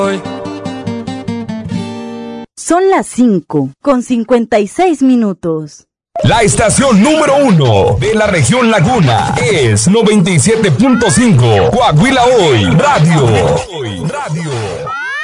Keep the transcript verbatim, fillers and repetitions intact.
Son las cinco con cincuenta y seis minutos. La estación número uno de la región Laguna es noventa y siete punto cinco Coahuila Hoy Radio. Radio.